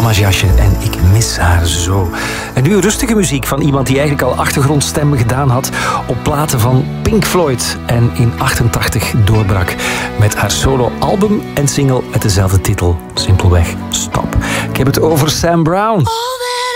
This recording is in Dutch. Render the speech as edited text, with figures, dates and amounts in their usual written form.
mama's jasje en ik mis haar zo. En nu rustige muziek van iemand die eigenlijk al achtergrondstemmen gedaan had op platen van Pink Floyd en in 88 doorbrak met haar solo-album en single met dezelfde titel, simpelweg Stop. Ik heb het over Sam Brown. All that